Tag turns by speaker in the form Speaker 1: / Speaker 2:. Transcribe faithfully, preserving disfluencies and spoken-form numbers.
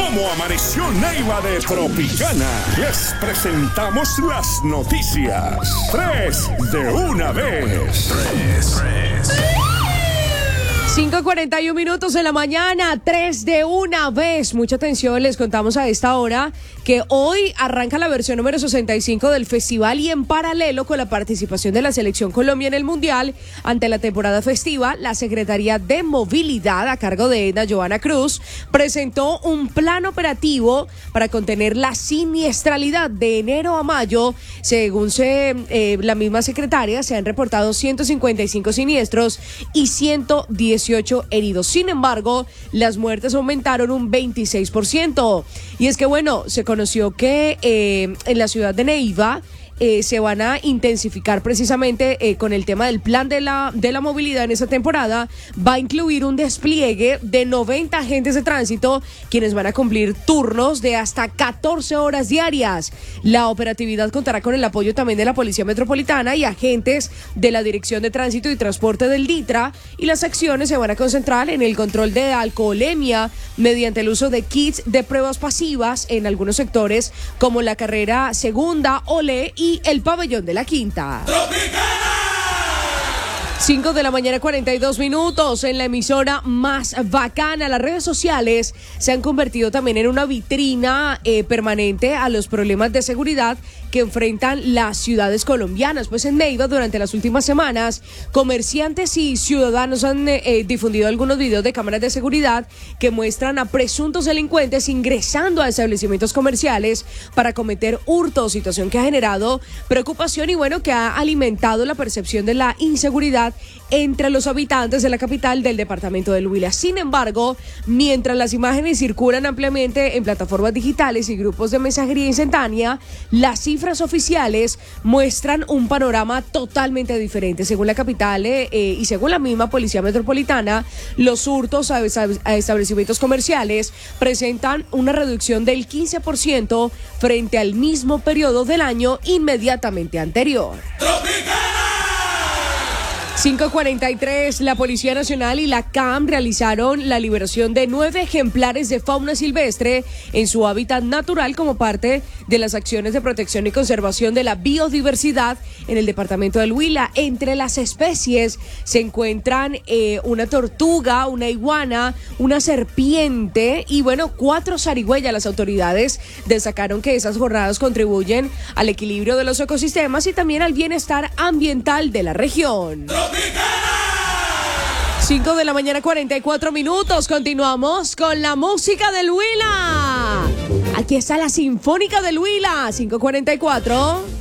Speaker 1: cómo amaneció Neiva de Tropicana. Les presentamos las noticias. Tres de una vez. Tres, tres.
Speaker 2: cinco cuarenta y un minutos de la mañana, tres de una vez. Mucha atención, les contamos a esta hora que hoy arranca la versión número sesenta y cinco del festival y en paralelo con la participación de la Selección Colombia en el Mundial ante la temporada festiva, la Secretaría de Movilidad a cargo de Edna Joana Cruz presentó un plan operativo para contener la siniestralidad de enero a mayo. Según se, eh, la misma secretaria, se han reportado ciento cincuenta y cinco siniestros y ciento dieciocho heridos. Sin embargo, las muertes aumentaron un veintiséis por ciento. Y es que, bueno, se conoció que eh, en la ciudad de Neiva Eh, se van a intensificar precisamente eh, con el tema del plan de la, de la movilidad en esta temporada. Va a incluir un despliegue de noventa agentes de tránsito, quienes van a cumplir turnos de hasta catorce horas diarias. La operatividad contará con el apoyo también de la Policía Metropolitana y agentes de la Dirección de Tránsito y Transporte del DITRA, y las acciones se van a concentrar en el control de alcoholemia mediante el uso de kits de pruebas pasivas en algunos sectores como la carrera Segunda, Olé y el pabellón de la Quinta. ¡Tropicana! cinco de la mañana, cuarenta y dos minutos, en la emisora más bacana. Las redes sociales se han convertido también en una vitrina eh, permanente a los problemas de seguridad que enfrentan las ciudades colombianas. Pues en Neiva, durante las últimas semanas, comerciantes y ciudadanos han eh, difundido algunos videos de cámaras de seguridad que muestran a presuntos delincuentes ingresando a establecimientos comerciales para cometer hurtos, situación que ha generado preocupación y bueno, que ha alimentado la percepción de la inseguridad entre los habitantes de la capital del departamento del Huila. Sin embargo, mientras las imágenes circulan ampliamente en plataformas digitales y grupos de mensajería instantánea, las cifras oficiales muestran un panorama totalmente diferente. Según la capital eh, eh, y según la misma Policía Metropolitana, los hurtos a, a establecimientos comerciales presentan una reducción del quince por ciento frente al mismo periodo del año inmediatamente anterior. cinco cuarenta y tres, la Policía Nacional y la C A M realizaron la liberación de nueve ejemplares de fauna silvestre en su hábitat natural como parte de las acciones de protección y conservación de la biodiversidad en el departamento del Huila. Entre las especies se encuentran eh, una tortuga, una iguana, una serpiente y bueno, cuatro zarigüeyas. Las autoridades destacaron que esas jornadas contribuyen al equilibrio de los ecosistemas y también al bienestar ambiental de la región. cinco de la mañana, cuarenta y cuatro minutos. Continuamos con la música del Huila. Aquí está la Sinfónica del Huila, cinco cuarenta y cuatro.